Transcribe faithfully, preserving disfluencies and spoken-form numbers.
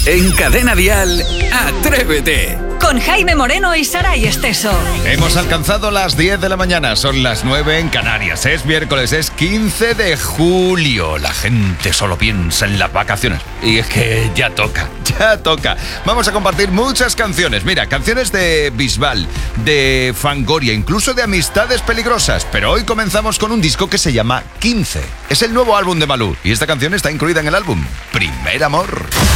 En Cadena Dial, Atrévete. Con Jaime Moreno y Saray Esteso. Hemos alcanzado las diez de la mañana, son las nueve en Canarias. Es miércoles, es quince de julio. La gente solo piensa en las vacaciones. Y es que ya toca, ya toca. Vamos a compartir muchas canciones. Mira, canciones de Bisbal, de Fangoria, incluso de Amistades Peligrosas. Pero hoy comenzamos con un disco que se llama quince. Es el nuevo álbum de Malú y esta canción está incluida en el álbum Primer Amor.